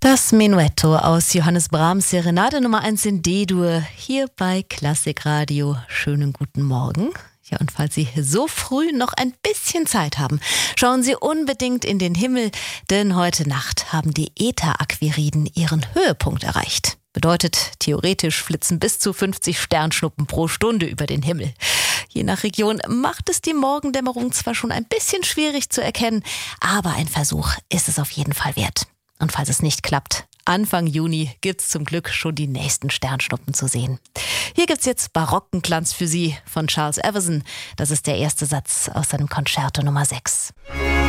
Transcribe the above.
Das Menuetto aus Johannes Brahms Serenade Nummer 1 in D-Dur hier bei Klassikradio. Schönen guten Morgen. Ja, und falls Sie so früh noch ein bisschen Zeit haben, schauen Sie unbedingt in den Himmel, denn heute Nacht haben die Äther-Aquiriden ihren Höhepunkt erreicht. Bedeutet, theoretisch flitzen bis zu 50 Sternschnuppen pro Stunde über den Himmel. Je nach Region macht es die Morgendämmerung zwar schon ein bisschen schwierig zu erkennen, aber ein Versuch ist es auf jeden Fall wert. Und falls es nicht klappt, Anfang Juni gibt's zum Glück schon die nächsten Sternschnuppen zu sehen. Hier gibt's jetzt barocken Glanz für Sie von Charles Everson. Das ist der erste Satz aus seinem Concerto Nummer 6.